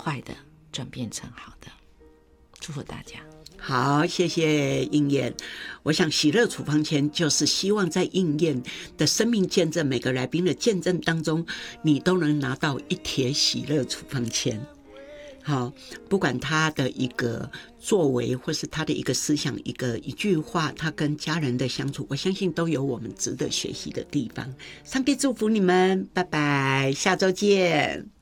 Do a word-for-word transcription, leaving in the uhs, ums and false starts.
坏的转变成好的。祝福大家。 好，谢谢应验。我想喜乐处方签就是希望在应验的生命见证每个来宾的见证当中，你都能拿到一帖喜乐处方签。好，不管他的一个作为或是他的一个思想，一个一句话，他跟家人的相处，我相信都有我们值得学习的地方。上帝祝福你们，拜拜，下周见。